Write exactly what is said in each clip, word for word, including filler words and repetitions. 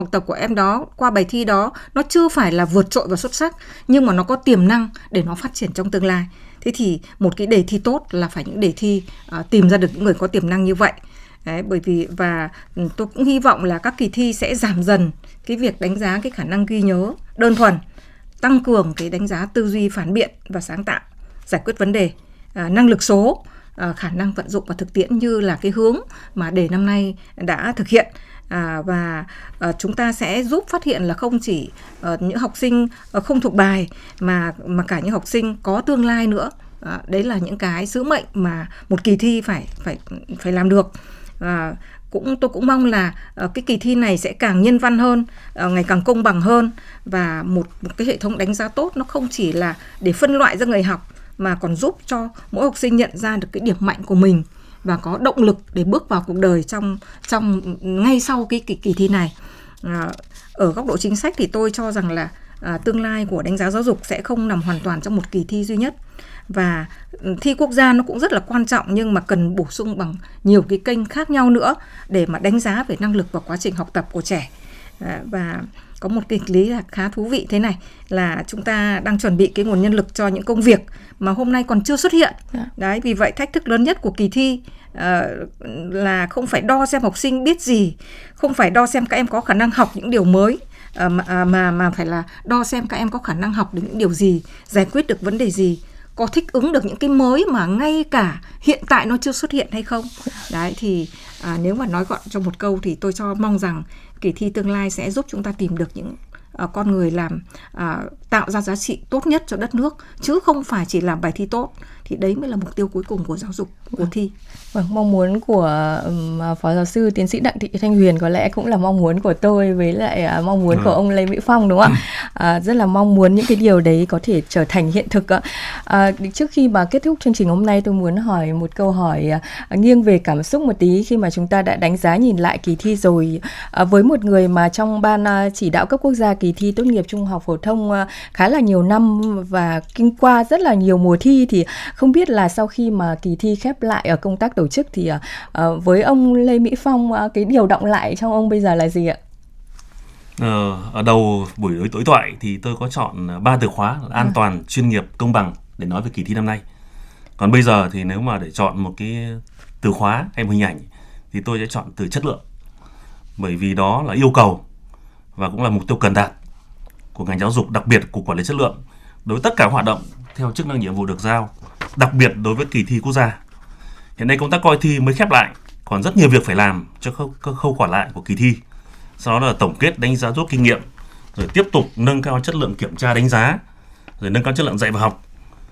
học tập của em đó qua bài thi đó nó chưa phải là vượt trội và xuất sắc, nhưng mà nó có tiềm năng để nó phát triển trong tương lai. Thế thì một cái đề thi tốt là phải những đề thi uh, tìm ra được những người có tiềm năng như vậy. Đấy, bởi vì và tôi cũng hy vọng là các kỳ thi sẽ giảm dần cái việc đánh giá cái khả năng ghi nhớ đơn thuần, tăng cường cái đánh giá tư duy phản biện và sáng tạo, giải quyết vấn đề, à, năng lực số, à, khả năng vận dụng và thực tiễn như là cái hướng mà đề năm nay đã thực hiện. À, và à, chúng ta sẽ giúp phát hiện là không chỉ à, những học sinh à, không thuộc bài mà mà cả những học sinh có tương lai nữa. À, đấy là những cái sứ mệnh mà một kỳ thi phải phải phải làm được. À, cũng tôi cũng mong là uh, cái kỳ thi này sẽ càng nhân văn hơn, uh, ngày càng công bằng hơn, và một, một cái hệ thống đánh giá tốt nó không chỉ là để phân loại ra người học mà còn giúp cho mỗi học sinh nhận ra được cái điểm mạnh của mình và có động lực để bước vào cuộc đời trong trong ngay sau cái kỳ, kỳ thi này. Uh, ở góc độ chính sách thì tôi cho rằng là uh, tương lai của đánh giá giáo dục sẽ không nằm hoàn toàn trong một kỳ thi duy nhất. Và thi quốc gia nó cũng rất là quan trọng, nhưng mà cần bổ sung bằng nhiều cái kênh khác nhau nữa để mà đánh giá về năng lực và quá trình học tập của trẻ. Và có một kịch lý là khá thú vị thế này, là chúng ta đang chuẩn bị cái nguồn nhân lực cho những công việc mà hôm nay còn chưa xuất hiện. Đấy, vì vậy thách thức lớn nhất của kỳ thi uh, là không phải đo xem học sinh biết gì, không phải đo xem các em có khả năng học những điều mới, uh, mà, mà, mà phải là đo xem các em có khả năng học được những điều gì, giải quyết được vấn đề gì, có thích ứng được những cái mới mà ngay cả hiện tại nó chưa xuất hiện hay không. Đấy thì à, nếu mà nói gọn trong một câu thì tôi cho mong rằng kỳ thi tương lai sẽ giúp chúng ta tìm được những à, con người làm à, tạo ra giá trị tốt nhất cho đất nước, chứ không phải chỉ làm bài thi tốt. Thì đấy mới là mục tiêu cuối cùng của giáo dục, của thi. Vâng, mong muốn của um, Phó Giáo sư Tiến sĩ Đặng Thị Thanh Huyền có lẽ cũng là mong muốn của tôi với lại uh, mong muốn ừ. của ông Lê Mỹ Phong, đúng không ạ? Uh, rất là mong muốn những cái điều đấy có thể trở thành hiện thực ạ. Uh, trước khi mà kết thúc chương trình hôm nay, tôi muốn hỏi một câu hỏi uh, nghiêng về cảm xúc một tí, khi mà chúng ta đã đánh giá nhìn lại kỳ thi rồi. Uh, với một người mà trong ban uh, chỉ đạo cấp quốc gia kỳ thi tốt nghiệp trung học phổ thông uh, khá là nhiều năm và kinh qua rất là nhiều mùa thi, thì không biết là sau khi mà kỳ thi khép lại ở công tác tổ chức thì uh, với ông Lê Mỹ Phong, uh, cái điều động lại trong ông bây giờ là gì ạ? Ờ, ở đầu buổi đối thoại thì tôi có chọn ba từ khóa là an toàn, à. chuyên nghiệp, công bằng để nói về kỳ thi năm nay. Còn bây giờ thì nếu mà để chọn một cái từ khóa hay một hình ảnh thì tôi sẽ chọn từ chất lượng. Bởi vì đó là yêu cầu và cũng là mục tiêu cần đạt của ngành giáo dục, đặc biệt của quản lý chất lượng đối với tất cả hoạt động theo chức năng nhiệm vụ được giao, đặc biệt đối với kỳ thi quốc gia. Hiện nay công tác coi thi mới khép lại, còn rất nhiều việc phải làm cho khâu, khâu còn lại của kỳ thi. Sau đó là tổng kết, đánh giá, rút kinh nghiệm, rồi tiếp tục nâng cao chất lượng kiểm tra đánh giá, rồi nâng cao chất lượng dạy và học.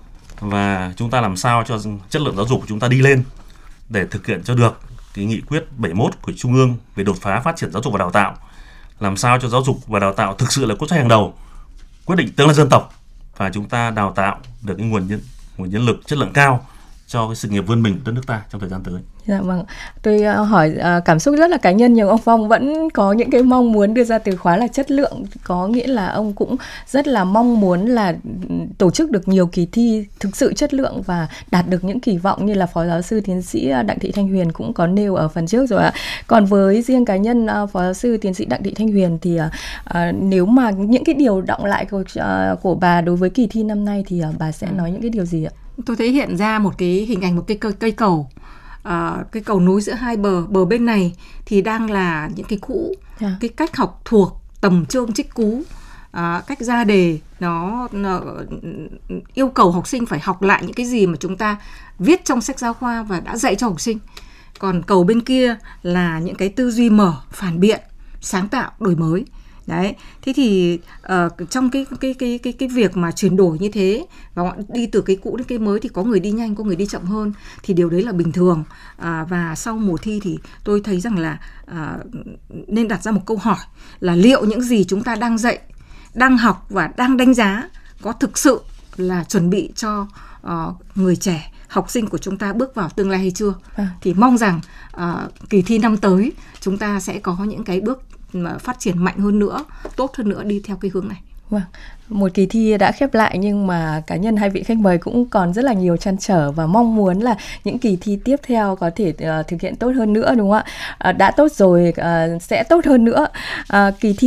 Và chúng ta làm sao cho chất lượng giáo dục của chúng ta đi lên để thực hiện cho được cái nghị quyết bảy mươi mốt của Trung ương về đột phá phát triển giáo dục và đào tạo. Làm sao cho giáo dục và đào tạo thực sự là quốc sách hàng đầu, quyết định tương lai dân tộc, và chúng ta đào tạo được cái nguồn nhân, nguồn nhân lực chất lượng cao cho cái sự nghiệp vươn mình của đất nước ta trong thời gian tới. Dạ vâng, tôi uh, hỏi uh, cảm xúc rất là cá nhân, nhưng ông Phong vẫn có những cái mong muốn đưa ra từ khóa là chất lượng, có nghĩa là ông cũng rất là mong muốn là tổ chức được nhiều kỳ thi thực sự chất lượng và đạt được những kỳ vọng như là Phó Giáo sư Tiến sĩ Đặng Thị Thanh Huyền cũng có nêu ở phần trước rồi ạ. Còn với riêng cá nhân uh, Phó Giáo sư Tiến sĩ Đặng Thị Thanh Huyền thì uh, uh, nếu mà những cái điều động lại của, uh, của bà đối với kỳ thi năm nay thì uh, bà sẽ ừ. nói những cái điều gì ạ? Tôi thấy hiện ra một cái hình ảnh, một cái cây, cây cầu. À, cái cầu nối giữa hai bờ, bờ bên này thì đang là những cái cũ, yeah. cái cách học thuộc, tầm chương trích cú, à, cách ra đề nó, nó yêu cầu học sinh phải học lại những cái gì mà chúng ta viết trong sách giáo khoa và đã dạy cho học sinh. Còn cầu bên kia là những cái tư duy mở, phản biện, sáng tạo, đổi mới. Đấy, thế thì uh, trong cái cái cái cái cái việc mà chuyển đổi như thế và đi từ cái cũ đến cái mới thì có người đi nhanh, có người đi chậm hơn, thì điều đấy là bình thường. Uh, và sau mùa thi thì tôi thấy rằng là uh, nên đặt ra một câu hỏi là liệu những gì chúng ta đang dạy, đang học và đang đánh giá có thực sự là chuẩn bị cho uh, người trẻ, học sinh của chúng ta bước vào tương lai hay chưa? À. Thì mong rằng uh, kỳ thi năm tới chúng ta sẽ có những cái bước mà phát triển mạnh hơn nữa, tốt hơn nữa đi theo cái hướng này. Vâng, một kỳ thi đã khép lại nhưng mà cá nhân hai vị khách mời cũng còn rất là nhiều trăn trở và mong muốn là những kỳ thi tiếp theo có thể uh, thực hiện tốt hơn nữa, đúng không ạ? Uh, đã tốt rồi uh, sẽ tốt hơn nữa. Uh, kỳ thi